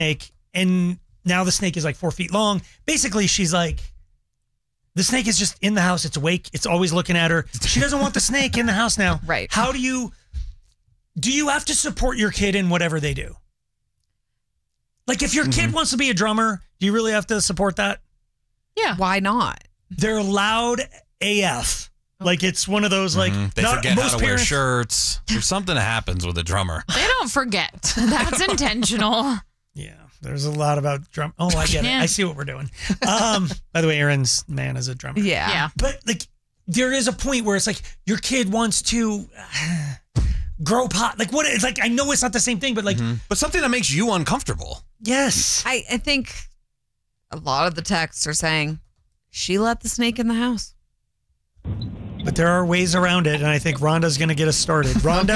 snake, and now the snake is like 4 feet long. Basically, she's like, the snake is just in the house. It's awake. It's always looking at her. She doesn't want the snake in the house now. Right. How do you have to support your kid in whatever they do? Like if your kid wants to be a drummer, do you really have to support that? Yeah. Why not? They're loud AF. Like it's one of those like they forget how to wear shirts. There's something that happens with a drummer. They don't forget. That's intentional. Yeah, there's a lot about drum. Oh, I get it. I see what we're doing. By the way, Aaron's man is a drummer. Yeah. But like there is a point where it's like your kid wants to grow pot. Like what? It's like I know it's not the same thing, but like but something that makes you uncomfortable. Yes. I think a lot of the texts are saying she let the snake in the house. But there are ways around it, and I think Rhonda's going to get us started. Rhonda?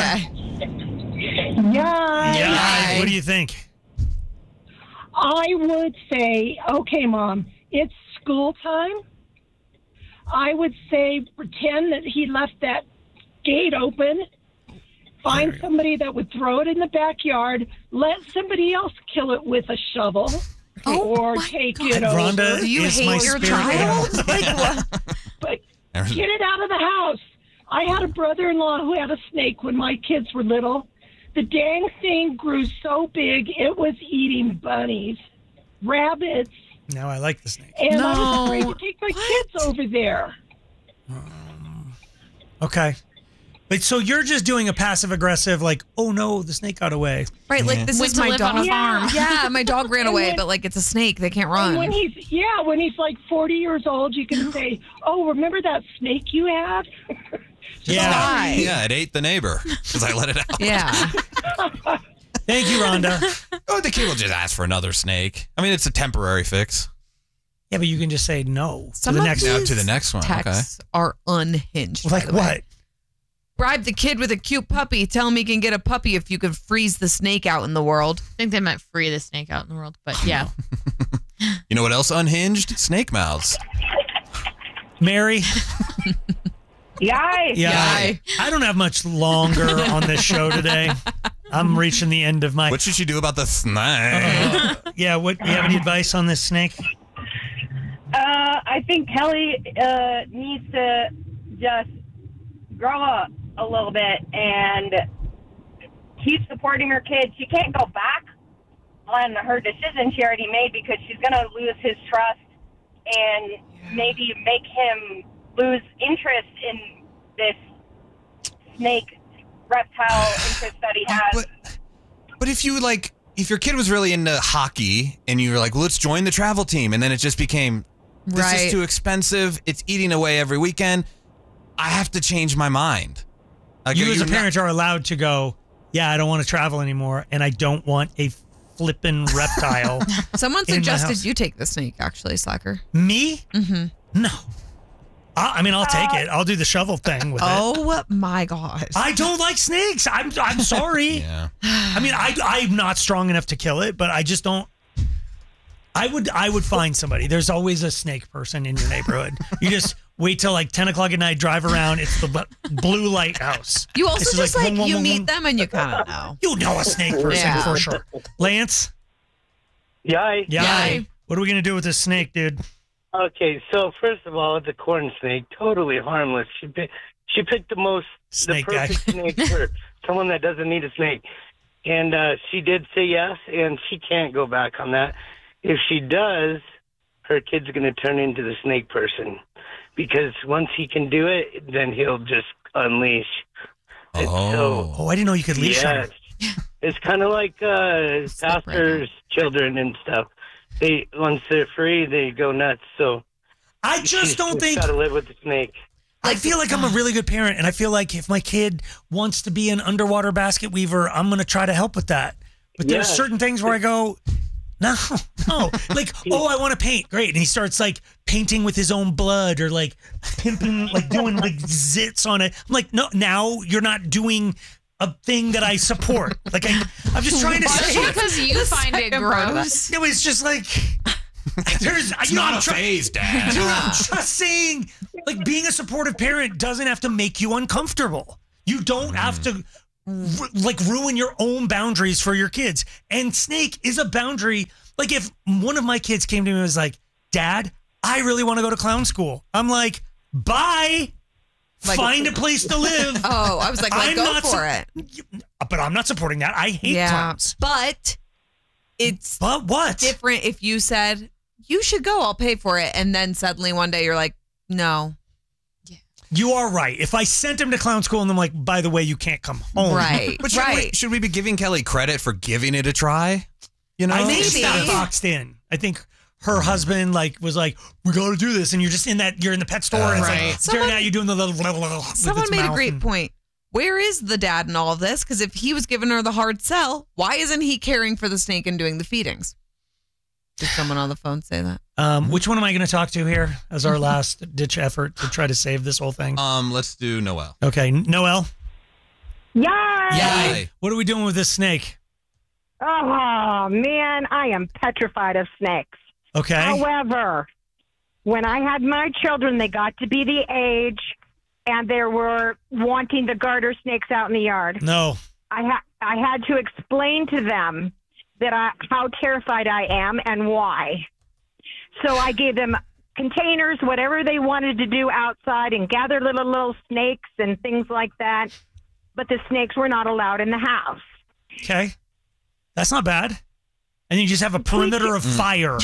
Yeah. What do you think? I would say, okay, Mom, it's school time. I would say pretend that he left that gate open. Find somebody that would throw it in the backyard. Let somebody else kill it with a shovel. Or take it over. Rhonda is my spirit animal. But get it out of the house. I had a brother-in-law who had a snake when my kids were little. The dang thing grew so big, it was eating bunnies, rabbits. Now I like the snake. And I was afraid to take my kids over there. Okay. But so you're just doing a passive-aggressive, like, oh no, the snake got away. Right, like this is my dog. Yeah. Yeah, my dog ran away, but like it's a snake. They can't run. And when he's like 40 years old, you can say, oh, remember that snake you had? Yeah, it ate the neighbor because I let it out. Yeah. Thank you, Rhonda. Oh, the kid will just ask for another snake. I mean, it's a temporary fix. Yeah, but you can just say no Some to the of next these to the next one. Texts are unhinged. Like by the way. what? Bribe the kid with a cute puppy. Tell him he can get a puppy if you could freeze the snake out in the world. I think they meant free the snake out in the world, but yeah. You know what else unhinged? Snake mouths. Mary? Yay. Yeah. I don't have much longer on this show today. I'm reaching the end of my... What should you do about the snake? Yeah, you have any advice on this snake? I think Kelly needs to just grow up a little bit and keep supporting her kid. She can't go back on her decision she already made because she's going to lose his trust and maybe make him lose interest in this snake reptile interest that he has. But if your kid was really into hockey and you were like, let's join the travel team, and then it just became, this is too expensive, it's eating away every weekend, I have to change my mind. Like, you as a parent are allowed to go, yeah, I don't want to travel anymore, and I don't want a flippin' reptile. Someone suggested you take the snake, actually, Slacker. Me? Mm-hmm. No. I mean, I'll take it. I'll do the shovel thing with it. Oh, my God. I don't like snakes. I'm sorry. Yeah. I mean, I'm not strong enough to kill it, but I just don't. I would find somebody. There's always a snake person in your neighborhood. You just wait till like 10 o'clock at night, drive around. It's the blue lighthouse. You also It's just like wong, wong, you wong, meet wong. them and you kind of know. You know a snake person Yeah. for sure. Lance? Yay. Yay. What are we going to do with this snake, dude? Okay, so first of all, it's a corn snake, totally harmless. She picked the perfect snake for someone that doesn't need a snake. And she did say yes, and she can't go back on that. If she does, her kid's going to turn into the snake person. Because once he can do it, then he'll just unleash. Oh, I didn't know you could leash him. It's kind of like pastors' children and stuff. Once they're free, they go nuts. So I just don't think got to live with the snake. I feel like I'm a really good parent, and I feel like if my kid wants to be an underwater basket weaver, I'm going to try to help with that. But there's certain things where I go, no. Like, oh, I want to paint. Great. And he starts like painting with his own blood or like pimping, like doing like zits on it. I'm like, no, now you're not doing a thing that I support. Like I'm just trying to say because you find it gross. No, it's just like it's not a phase, Dad. Dude, I'm just saying, like being a supportive parent doesn't have to make you uncomfortable. You don't have to ruin your own boundaries for your kids. And snake is a boundary. Like if one of my kids came to me and was like, Dad, I really want to go to clown school. I'm like, bye. Like, find a place to live. Oh, I was like, go for it. But I'm not supporting that. I hate clowns. But it's what? different if you said, you should go, I'll pay for it. And then suddenly one day you're like, no. Yeah. You are right. If I sent him to clown school and I'm like, by the way, you can't come home. Right. But should we be giving Kelly credit for giving it a try? You know, I think she got boxed in. I think her husband was like, we got to do this. And you're just you're in the pet store and it's like staring at you doing the little. Someone made a great point. Where is the dad in all of this? Because if he was giving her the hard sell, why isn't he caring for the snake and doing the feedings? Did someone on the phone say that? Which one am I going to talk to here as our last ditch effort to try to save this whole thing? Let's do Noelle. Okay, Noelle. Yay! What are we doing with this snake? Oh, man, I am petrified of snakes. Okay. However, when I had my children, they got to be the age and they were wanting the garter snakes out in the yard. No. I had to explain to them that how terrified I am and why. So I gave them containers, whatever they wanted to do outside and gather little snakes and things like that. But the snakes were not allowed in the house. Okay. That's not bad. And you just have a perimeter of fire.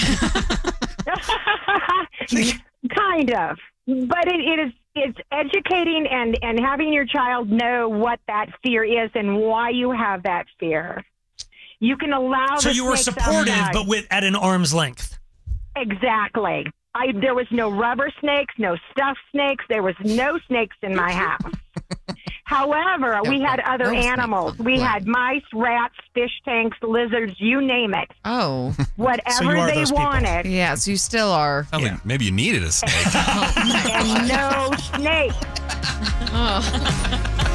Kind of. But it's educating and having your child know what that fear is and why you have that fear. You can allow So you were supportive, outside. but at an arm's length. Exactly. There was no rubber snakes, no stuffed snakes. There was no snakes in my house. However, we had other animals. We had mice, rats, fish tanks, lizards, you name it. Oh. Whatever they wanted. Yeah, so you still are. Maybe you needed a snake. And no snake.